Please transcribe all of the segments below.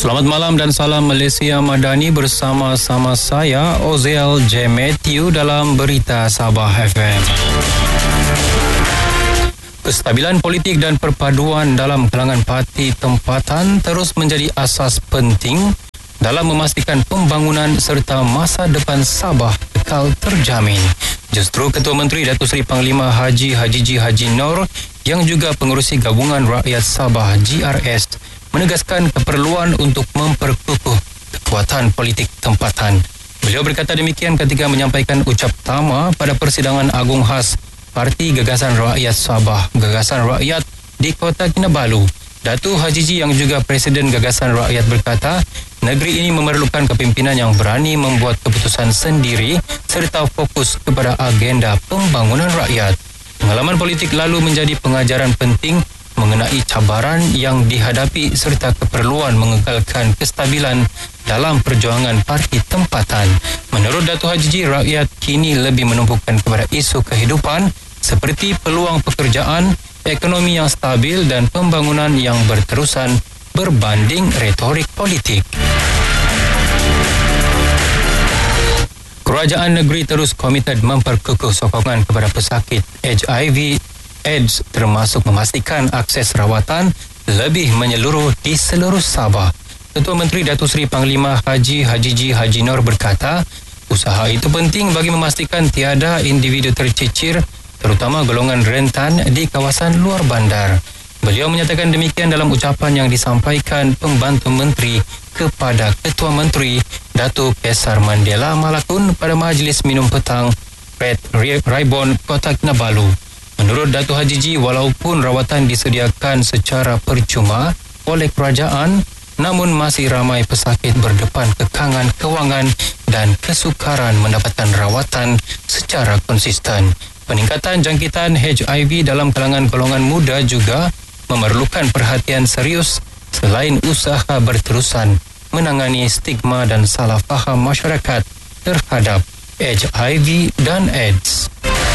Selamat malam dan salam Malaysia Madani bersama-sama saya Oziel J. Matthew dalam Berita Sabah FM. Kestabilan politik dan perpaduan dalam kalangan parti tempatan terus menjadi asas penting dalam memastikan pembangunan serta masa depan Sabah kekal terjamin. Justru Ketua Menteri Datuk Seri Panglima Haji Haji Nur yang juga pengerusi Gabungan Rakyat Sabah GRS menegaskan keperluan untuk memperkukuh kekuatan politik tempatan. Beliau berkata demikian ketika menyampaikan ucap tama pada persidangan agung khas Parti Gagasan Rakyat Sabah, Gagasan Rakyat di Kota Kinabalu. Datuk Haji yang juga Presiden Gagasan Rakyat berkata, negeri ini memerlukan kepimpinan yang berani membuat keputusan sendiri serta fokus kepada agenda pembangunan rakyat. Pengalaman politik lalu menjadi pengajaran penting mengenai cabaran yang dihadapi serta keperluan mengekalkan kestabilan dalam perjuangan parti tempatan. Menurut Datuk Haji, rakyat kini lebih menumpukan kepada isu kehidupan seperti peluang pekerjaan, ekonomi yang stabil dan pembangunan yang berterusan berbanding retorik politik. Kerajaan negeri terus komited memperkukuh sokongan kepada pesakit HIV AIDS termasuk memastikan akses rawatan lebih menyeluruh di seluruh Sabah. Ketua Menteri Datuk Seri Panglima Haji Haji Nur berkata, usaha itu penting bagi memastikan tiada individu tercicir terutama golongan rentan di kawasan luar bandar. Beliau menyatakan demikian dalam ucapan yang disampaikan Pembantu Menteri kepada Ketua Menteri Datuk Kesar Mandela Malakun pada majlis minum petang Red Raibon Kota Kinabalu. Menurut Datuk Haji, walaupun rawatan disediakan secara percuma oleh kerajaan, namun masih ramai pesakit berdepan kekangan kewangan dan kesukaran mendapatkan rawatan secara konsisten. Peningkatan jangkitan HIV dalam kalangan golongan muda juga memerlukan perhatian serius selain usaha berterusan menangani stigma dan salah faham masyarakat terhadap HIV dan AIDS.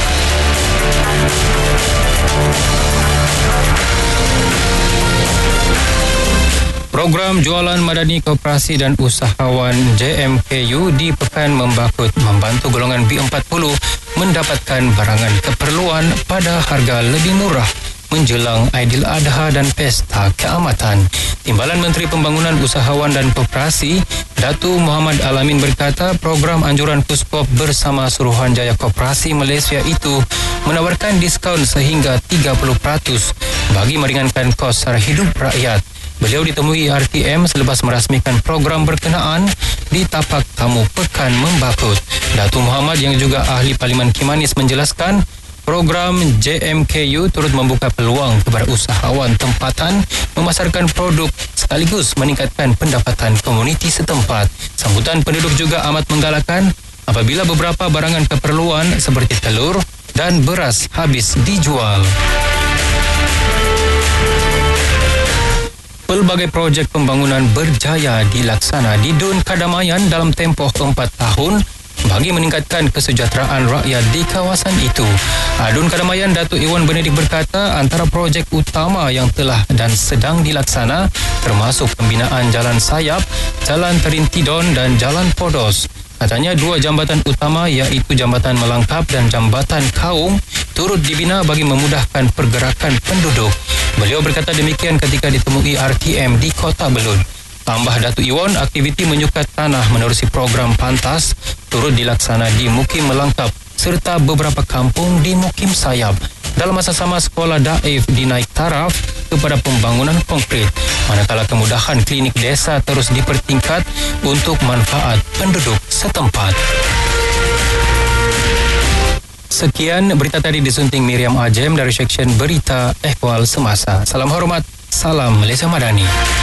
Program Jualan Madani Koperasi dan Usahawan JMKU di Pekan Membakut membantu golongan B40 mendapatkan barangan keperluan pada harga lebih murah menjelang Aidiladha dan Pesta Keamatan. Timbalan Menteri Pembangunan Usahawan dan Koperasi, Datuk Muhammad Alamin berkata program anjuran Puspop bersama Suruhanjaya Koperasi Malaysia itu menawarkan diskaun sehingga 30% bagi meringankan kos sara hidup rakyat. Beliau ditemui RTM selepas merasmikan program berkenaan di tapak tamu Pekan Membakut. Datuk Muhammad yang juga ahli Parlimen Kimanis menjelaskan program JMKU turut membuka peluang kepada usahawan tempatan memasarkan produk sekaligus meningkatkan pendapatan komuniti setempat. Sambutan penduduk juga amat menggalakkan apabila beberapa barangan keperluan seperti telur dan beras habis dijual. Pelbagai projek pembangunan berjaya dilaksana di Dun Kadamayan dalam tempoh 4 tahun bagi meningkatkan kesejahteraan rakyat di kawasan itu. Dun Kadamayan, Datuk Iwan Benedik berkata antara projek utama yang telah dan sedang dilaksana termasuk pembinaan Jalan Sayap, Jalan Terintidon dan Jalan Podos. Katanya dua jambatan utama iaitu Jambatan Melangkap dan Jambatan Kaung turut dibina bagi memudahkan pergerakan penduduk. Beliau berkata demikian ketika ditemui RTM di Kota Belud. Tambah Datuk Iwan, aktiviti menyukat tanah menerusi program Pantas turut dilaksana di Mukim Melangkap serta beberapa kampung di Mukim Sayap. Dalam masa sama, sekolah Daif dinaik taraf kepada pembangunan konkret, manakala kemudahan klinik desa terus dipertingkat untuk manfaat penduduk setempat. Sekian berita tadi disunting Miriam Ajem dari Seksyen Berita Ehwal Semasa. Salam hormat, salam Malaysia Madani.